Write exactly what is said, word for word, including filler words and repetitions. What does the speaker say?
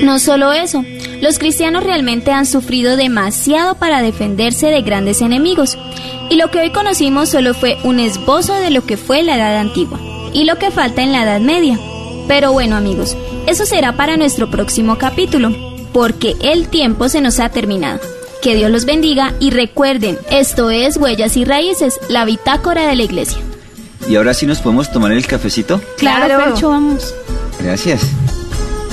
No solo eso, los cristianos realmente han sufrido demasiado para defenderse de grandes enemigos, y lo que hoy conocimos solo fue un esbozo de lo que fue la Edad Antigua, y lo que falta en la Edad Media. Pero bueno, amigos, eso será para nuestro próximo capítulo, porque el tiempo se nos ha terminado. Que Dios los bendiga y recuerden, esto es Huellas y Raíces, la bitácora de la iglesia. ¿Y ahora sí nos podemos tomar el cafecito? Claro, Fercho, vamos. Gracias.